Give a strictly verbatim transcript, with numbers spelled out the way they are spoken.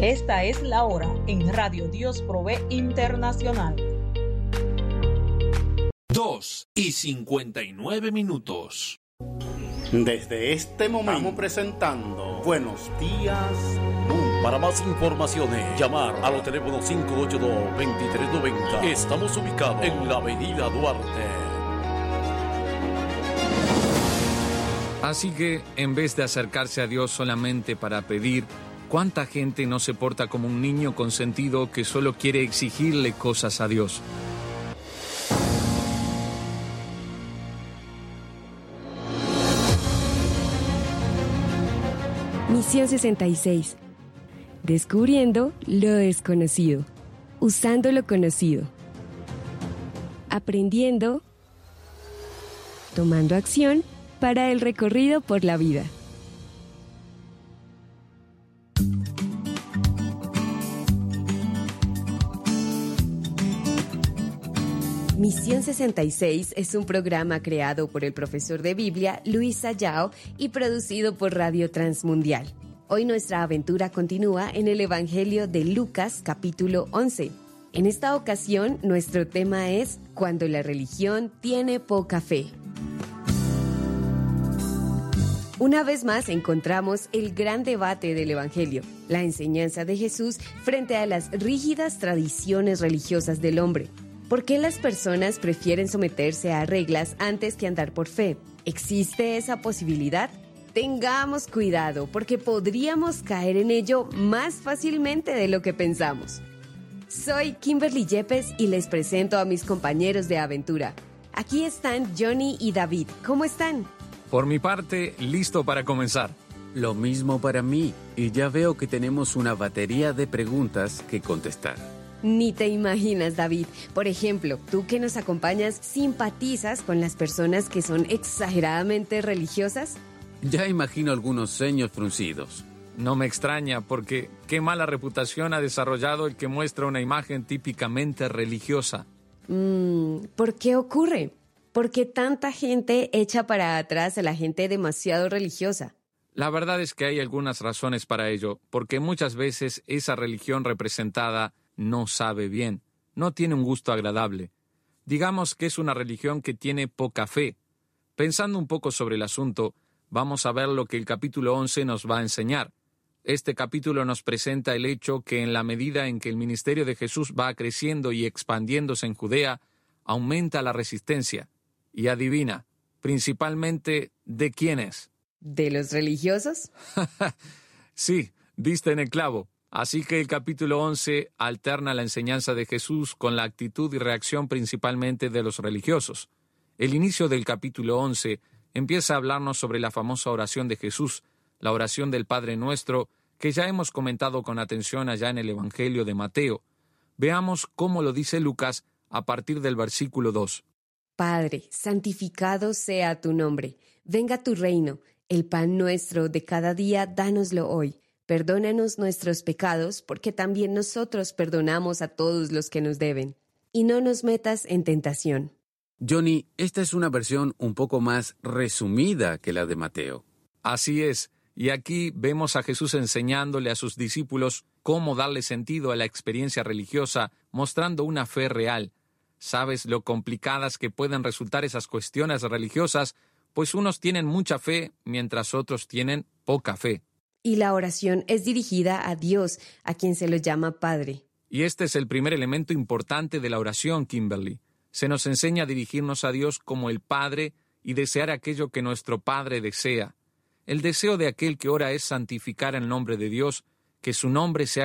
Esta es la hora en Radio Dios Provee Internacional. dos y cincuenta y nueve minutos. Desde este momento estamos presentando Buenos Días Mundo. Para más informaciones, llamar a los teléfonos cinco ocho dos, dos tres nueve cero. Estamos ubicados en la avenida Duarte. Así que, en vez de acercarse a Dios solamente para pedir, ¿cuánta gente no se porta como un niño consentido que solo quiere exigirle cosas a Dios? Misión sesenta y seis. Descubriendo lo desconocido, usando lo conocido, aprendiendo, tomando acción para el recorrido por la vida. Misión sesenta y seis es un programa creado por el profesor de Biblia Luis Sayao y producido por Radio Transmundial. Hoy nuestra aventura continúa en el Evangelio de Lucas, capítulo once. En esta ocasión, nuestro tema es Cuando la religión tiene poca fe. Una vez más encontramos el gran debate del Evangelio, la enseñanza de Jesús frente a las rígidas tradiciones religiosas del hombre. ¿Por qué las personas prefieren someterse a reglas antes que andar por fe? ¿Existe esa posibilidad? Tengamos cuidado, porque podríamos caer en ello más fácilmente de lo que pensamos. Soy Kimberly Yepes y les presento a mis compañeros de aventura. Aquí están Johnny y David. ¿Cómo están? Por mi parte, listo para comenzar. Lo mismo para mí, y ya veo que tenemos una batería de preguntas que contestar. Ni te imaginas, David. Por ejemplo, tú que nos acompañas, ¿simpatizas con las personas que son exageradamente religiosas? Ya imagino algunos ceños fruncidos. No me extraña, porque qué mala reputación ha desarrollado el que muestra una imagen típicamente religiosa. Mm, ¿por qué ocurre? ¿Por qué tanta gente echa para atrás a la gente demasiado religiosa? La verdad es que hay algunas razones para ello, porque muchas veces esa religión representada no sabe bien, no tiene un gusto agradable. Digamos que es una religión que tiene poca fe. Pensando un poco sobre el asunto, vamos a ver lo que el capítulo once nos va a enseñar. Este capítulo nos presenta el hecho que en la medida en que el ministerio de Jesús va creciendo y expandiéndose en Judea, aumenta la resistencia. Y adivina, principalmente, ¿de quiénes? ¿De los religiosos? Sí, diste en el clavo. Así que el capítulo once alterna la enseñanza de Jesús con la actitud y reacción principalmente de los religiosos. El inicio del capítulo once empieza a hablarnos sobre la famosa oración de Jesús, la oración del Padre Nuestro, que ya hemos comentado con atención allá en el Evangelio de Mateo. Veamos cómo lo dice Lucas a partir del versículo dos. Padre, santificado sea tu nombre. Venga tu reino. El pan nuestro de cada día, dánoslo hoy. Perdónanos nuestros pecados, porque también nosotros perdonamos a todos los que nos deben. Y no nos metas en tentación. Johnny, esta es una versión un poco más resumida que la de Mateo. Así es, y aquí vemos a Jesús enseñándole a sus discípulos cómo darle sentido a la experiencia religiosa, mostrando una fe real. ¿Sabes lo complicadas que pueden resultar esas cuestiones religiosas? Pues unos tienen mucha fe, mientras otros tienen poca fe. Y la oración es dirigida a Dios, a quien se lo llama Padre. Y este es el primer elemento importante de la oración, Kimberly. Se nos enseña a dirigirnos a Dios como el Padre y desear aquello que nuestro Padre desea. El deseo de aquel que ora es santificar el nombre de Dios, que su nombre sea